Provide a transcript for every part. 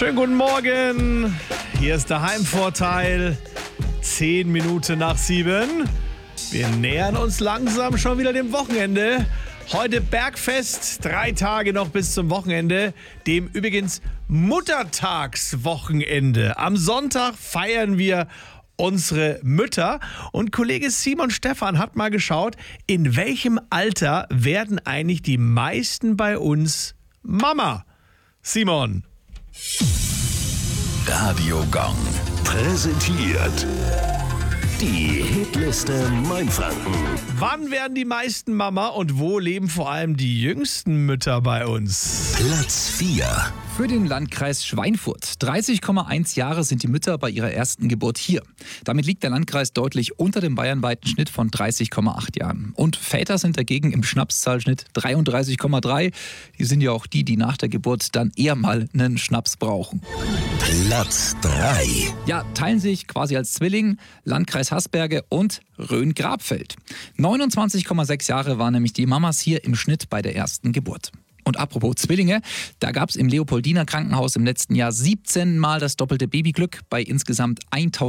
Schönen guten Morgen. Hier ist der Heimvorteil. 10 Minuten nach 7. Wir nähern uns langsam schon wieder dem Wochenende. Heute Bergfest, 3 Tage noch bis zum Wochenende, dem übrigens Muttertagswochenende. Am Sonntag feiern wir unsere Mütter und Kollege Simon Stephan hat mal geschaut, in welchem Alter werden eigentlich die meisten bei uns Mama? Simon. Radio Gong präsentiert die Hitliste Mainfranken. Wann werden die meisten Mama und wo leben vor allem die jüngsten Mütter bei uns? Platz 4. Für den Landkreis Schweinfurt. 30,1 Jahre sind die Mütter bei ihrer ersten Geburt hier. Damit liegt der Landkreis deutlich unter dem bayernweiten Schnitt von 30,8 Jahren. Und Väter sind dagegen im Schnapszahlschnitt 33,3. Die sind ja auch die nach der Geburt dann eher mal einen Schnaps brauchen. Platz 3. Ja, teilen sich quasi als Zwilling Landkreis Haßberge und Rhön-Grabfeld. 29,6 Jahre waren nämlich die Mamas hier im Schnitt bei der ersten Geburt. Und apropos Zwillinge, da gab es im Leopoldiner Krankenhaus im letzten Jahr 17 Mal das doppelte Babyglück bei insgesamt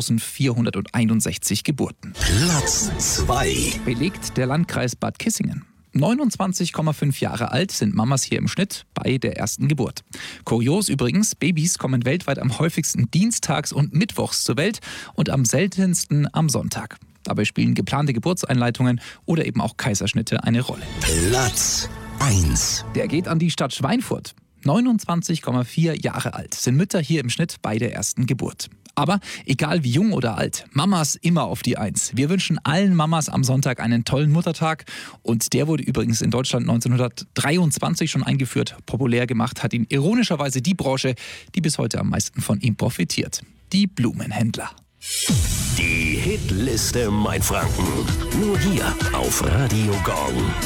1461 Geburten. Platz 2. Belegt der Landkreis Bad Kissingen. 29,5 Jahre alt sind Mamas hier im Schnitt bei der ersten Geburt. Kurios übrigens, Babys kommen weltweit am häufigsten dienstags und mittwochs zur Welt und am seltensten am Sonntag. Dabei spielen geplante Geburtseinleitungen oder eben auch Kaiserschnitte eine Rolle. Platz 1. Der geht an die Stadt Schweinfurt. 29,4 Jahre alt sind Mütter hier im Schnitt bei der ersten Geburt. Aber egal wie jung oder alt, Mamas immer auf die 1. Wir wünschen allen Mamas am Sonntag einen tollen Muttertag. Und der wurde übrigens in Deutschland 1923 schon eingeführt. Populär gemacht hat ihn ironischerweise die Branche, die bis heute am meisten von ihm profitiert. Die Blumenhändler. Die Hitliste Mainfranken. Nur hier auf Radio Gong.